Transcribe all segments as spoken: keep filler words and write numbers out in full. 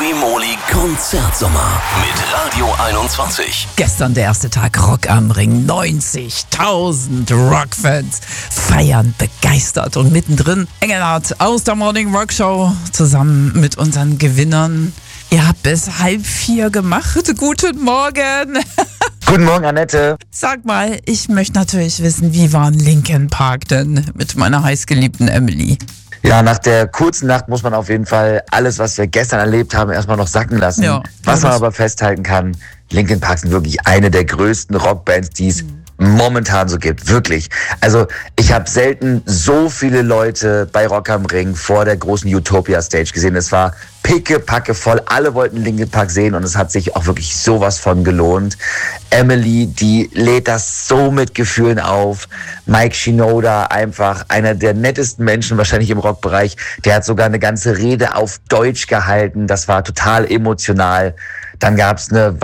Liqui-Moly Konzertsommer mit Radio einundzwanzig. Gestern der erste Tag Rock am Ring. neunzigtausend Rockfans feiern begeistert. Und mittendrin Engelhardt aus der Morning Rock Show zusammen mit unseren Gewinnern. Ihr habt bis halb vier gemacht. Guten Morgen. Guten Morgen, Annette. Sag mal, ich möchte natürlich wissen, wie war Linkin Park denn mit meiner heißgeliebten Emily? Ja, nach der kurzen Nacht muss man auf jeden Fall alles, was wir gestern erlebt haben, erstmal noch sacken lassen. Ja, was man aber festhalten kann, Linkin Park sind wirklich eine der größten Rockbands, die es mhm. momentan so gibt. Wirklich. Also ich habe selten so viele Leute bei Rock am Ring vor der großen Utopia Stage gesehen. Es war pickepacke voll. Alle wollten Linkin Park sehen und es hat sich auch wirklich sowas von gelohnt. Emily, die lädt das so mit Gefühlen auf. Mike Shinoda, einfach einer der nettesten Menschen wahrscheinlich im Rockbereich. Der hat sogar eine ganze Rede auf Deutsch gehalten. Das war total emotional. Dann gab's eine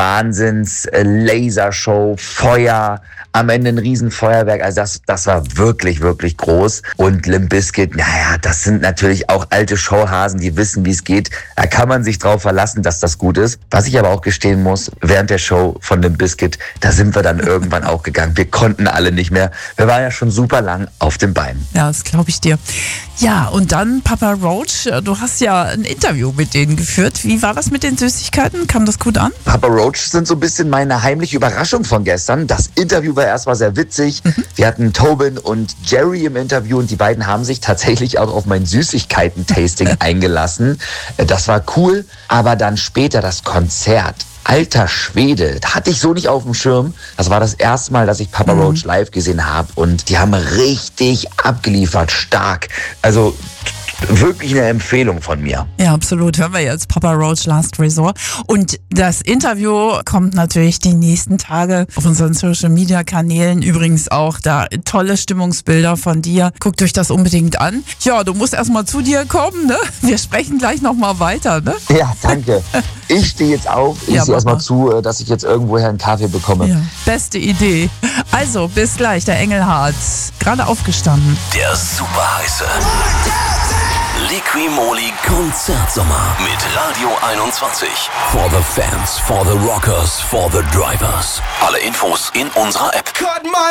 Wahnsinns-Lasershow, Feuer, am Ende ein Riesenfeuerwerk. Also das, das war wirklich, wirklich groß. Und Limp Bizkit, naja, das sind natürlich auch alte Showhasen, die wissen, wie es geht. Da kann man sich drauf verlassen, dass das gut ist. Was ich aber auch gestehen muss, während der Show von Limp Bizkit, da sind wir dann irgendwann auch gegangen. Wir konnten alle nicht mehr. Wir waren ja schon super lang auf den Beinen. Ja, das glaube ich dir. Ja, und dann Papa Roach, du hast ja ein Interview mit denen geführt. Wie war das mit den Süßigkeiten? Kam das gut an? Papa Roach sind so ein bisschen meine heimliche Überraschung von gestern. Das Interview war erstmal sehr witzig. Mhm. Wir hatten Tobin und Jerry im Interview und die beiden haben sich tatsächlich auch auf mein Süßigkeiten-Tasting eingelassen. Das war cool, aber dann später das Konzert. Alter Schwede, das hatte ich so nicht auf dem Schirm. Das war das erste Mal, dass ich Papa Roach live gesehen habe und die haben richtig abgeliefert, stark. Also wirklich eine Empfehlung von mir. Ja, absolut. Hören wir jetzt Papa Roach Last Resort. Und das Interview kommt natürlich die nächsten Tage auf unseren Social Media Kanälen. Übrigens auch da tolle Stimmungsbilder von dir. Guckt euch das unbedingt an. Ja, du musst erstmal zu dir kommen, ne? Wir sprechen gleich nochmal weiter, ne? Ja, danke. Ich stehe jetzt auf. Ich ja, sehe erstmal zu, dass ich jetzt irgendwoher einen Kaffee bekomme. Ja, beste Idee. Also, bis gleich, der Engelhardt. Gerade aufgestanden. Der super heiße Liqui-Moly Konzertsommer mit Radio einundzwanzig. For the fans, for the rockers, for the drivers. Alle Infos in unserer App.